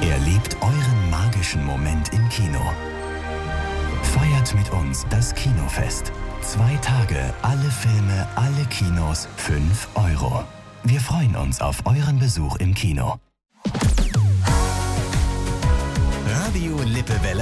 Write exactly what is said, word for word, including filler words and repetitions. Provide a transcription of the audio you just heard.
Erlebt euren magischen Moment im Kino. Feiert mit uns das Kinofest. Zwei Tage, alle Filme, alle Kinos, fünf Euro. Wir freuen uns auf euren Besuch im Kino. Radio Lippewelle